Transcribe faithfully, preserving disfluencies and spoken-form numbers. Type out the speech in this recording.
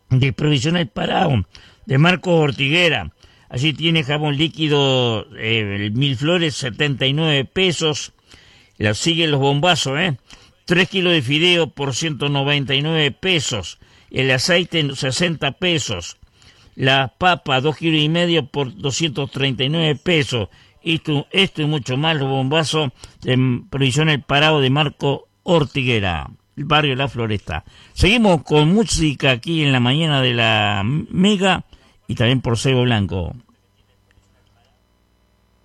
de Provisional Parado, de Marcos Ortiguera. Allí tiene jamón líquido, eh, Mil Flores, setenta y nueve pesos. La siguen los bombazos, ¿eh? tres kilos de fideo por ciento noventa y nueve pesos. El aceite, sesenta pesos. La papa, dos kilos y medio por doscientos treinta y nueve pesos. Esto, esto y mucho más, los bombazos de Provisional Parado de Marco Ortiguera, el barrio La Floresta. Seguimos con música aquí en la mañana de la Mega y también por Cebo Blanco.